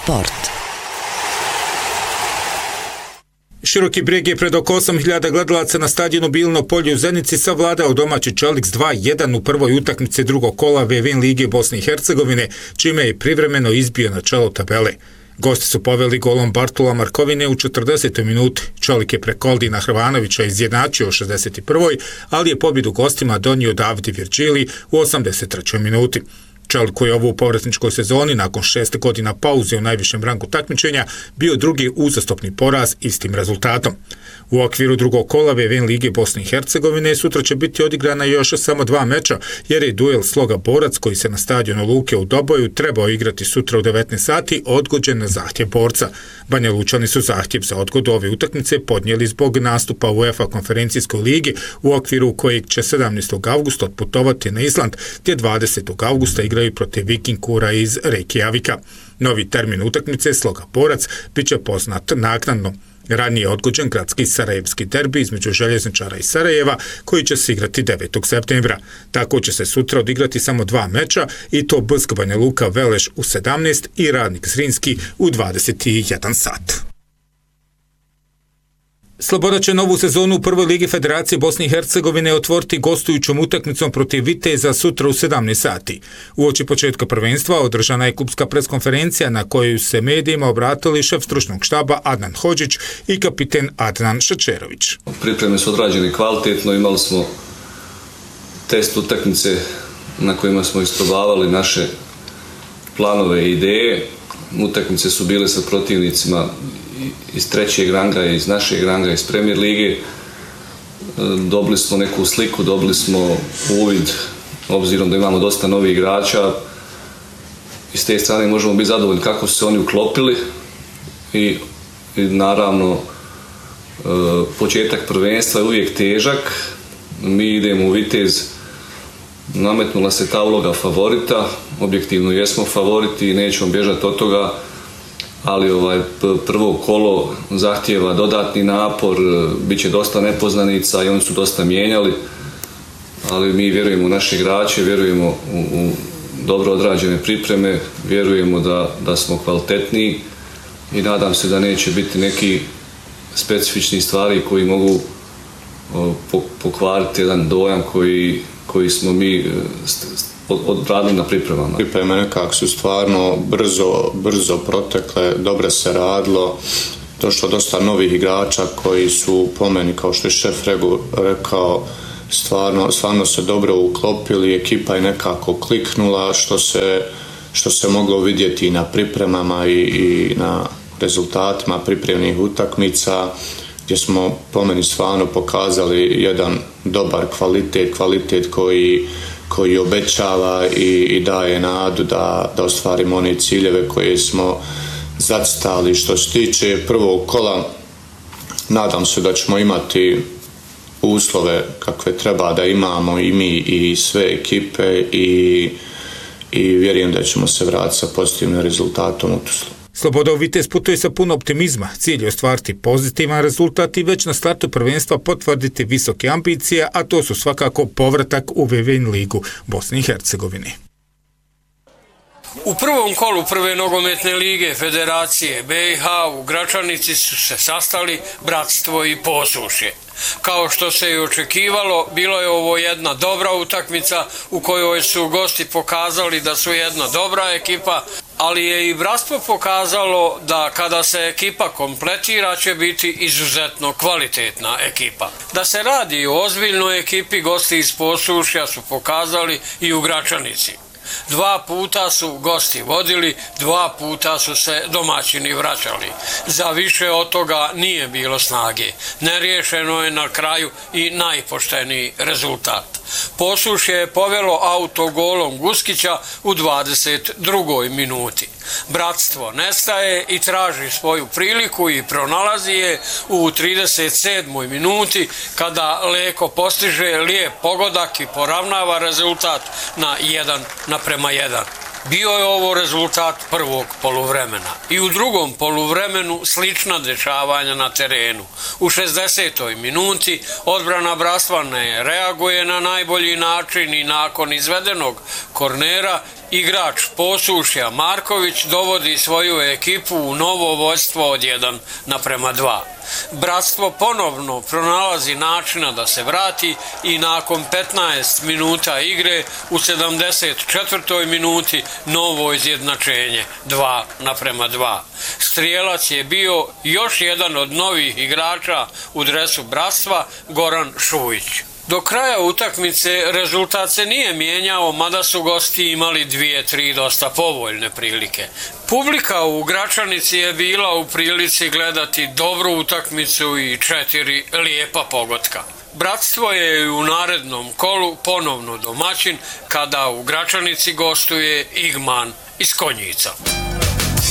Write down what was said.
Sport. Široki Brijeg je pred oko 8.000 gledalaca na stadionu Bilino polje u Zenici savladao domaći Čeliks 2-1 u prvoj utakmici drugog kola VVN Lige Bosne i Hercegovine, čime je privremeno izbio na čelo tabele. Gosti su poveli golom Bartola Markovine u 40. minuti. Čelik je preko Aldina Hrvanovića izjednačio u 61. ali je pobjedu gostima donio Davide Virđili u 83. minuti. Čelik koji je ovo u povratničkoj sezoni nakon 6 godina pauze u najvišem rangu takmičenja bio drugi uzastopni poraz istim rezultatom. U okviru drugog kola VVN Lige Bosne i Hercegovine sutra će biti odigrana još samo 2 meča, jer je duel Sloga Borac koji se na stadionu Luke u Doboju trebao igrati sutra u 19 sati odgođen na zahtjev Borca. Banja Lučani su zahtjev za odgodu ove utakmice podnijeli zbog nastupa u UEFA konferencijskoj ligi u okviru kojeg će 17. augusta otputovati na Island, gdje 20. augusta igraju protiv Vikingura iz Reykjavika. Novi termin utakmice Sloga Borac bit će poznat naknadno. Ranije je odgođen gradski sarajevski derbi između Željezničara i Sarajeva koji će se igrati 9. septembra. Tako će se sutra odigrati samo 2 meča i to BSK Banja Luka Veleš u 17 i Radnik Zrinski u 21 sat. Sloboda će novu sezonu u prvoj ligi Federacije Bosne i Hercegovine otvoriti gostujućom utakmicom protiv Viteza sutra u 17 sati. Uoči početka prvenstva održana je klubska preskonferencija na kojoj se medijima obratili šef stručnog štaba Adnan Hodžić i kapiten Adnan Šačerović. Pripreme su odrađene kvalitetno, imali smo test utakmice na kojima smo isprobavali naše planove i ideje. Utakmice su bile sa protivnicima iz trećeg ranga, iz našeg ranga, iz Premier lige. Dobili smo neku sliku, dobili smo uvid, obzirom da imamo dosta novih igrača. I s te strane možemo biti zadovoljni kako su se oni uklopili i naravno početak prvenstva je uvijek težak. Mi idemo u Vitez, nametnula se ta uloga favorita, objektivno jesmo favoriti i nećemo bježati od toga, ali prvo kolo zahtijeva dodatni napor, bit će dosta nepoznanica i oni su dosta mijenjali, ali mi vjerujemo u naše igrače, vjerujemo u dobro odrađene pripreme, vjerujemo da smo kvalitetniji i nadam se da neće biti neki specifični stvari koji mogu pokvariti jedan dojam koji smo mi odradili na pripremama. Pripreme nekako su stvarno brzo protekle, dobro se radilo, došlo dosta novih igrača koji su po meni, kao što je šef rekao, stvarno se dobro uklopili, ekipa je nekako kliknula, što se moglo vidjeti na pripremama i na rezultatima pripremnih utakmica, gdje smo po meni stvarno pokazali jedan dobar kvalitet koji obećava i daje nadu da ostvarimo one ciljeve koje smo zacrtali. Što se tiče prvog kola, nadam se da ćemo imati uslove kakve treba da imamo i mi i sve ekipe i vjerujem da ćemo se vratiti sa pozitivnim rezultatom u Tuzlu. Sloboda u Vitez putuje sa puno optimizma. Cilj je ostvariti pozitivan rezultat i već na startu prvenstva potvrditi visoke ambicije, a to su svakako povratak u VVN Ligu Bosne i Hercegovine. U prvom kolu prve nogometne lige Federacije BiH u Gračanici su se sastali Bratstvo i Posušje. Kao što se i očekivalo, bilo je ovo jedna dobra utakmica u kojoj su gosti pokazali da su jedna dobra ekipa, ali je i Bratstvo pokazalo da kada se ekipa kompletira će biti izuzetno kvalitetna ekipa. Da se radi o ozbiljnoj ekipi, gosti iz Posušja su pokazali i u Gračanici. 2 puta su gosti vodili, 2 puta su se domaćini vraćali. Za više od toga nije bilo snage. Neriješeno je na kraju i najpošteniji rezultat. Posušje je povelo autogolom Guskića u 22. minuti. Bratstvo nestaje i traži svoju priliku i pronalazi je u 37. minuti kada Leko postiže lijep pogodak i poravnava rezultat na 1:1. Bio je ovo rezultat prvog poluvremena. I u drugom poluvremenu slična dešavanja na terenu. U 60. minuti odbrana Bratstva ne reaguje na najbolji način i nakon izvedenog kornera Igrač Posušja Marković dovodi svoju ekipu u novo vođstvo od 1:2. Bratstvo ponovno pronalazi načina da se vrati i nakon 15 minuta igre u 74. minuti novo izjednačenje 2:2. Strijelac je bio još jedan od novih igrača u dresu Bratstva, Goran Šujić. Do kraja utakmice rezultat se nije mijenjao, mada su gosti imali 2-3 dosta povoljne prilike. Publika u Gračanici je bila u prilici gledati dobru utakmicu i 4 lijepa pogotka. Bratstvo je u narednom kolu ponovno domaćin kada u Gračanici gostuje Igman iz Konjica.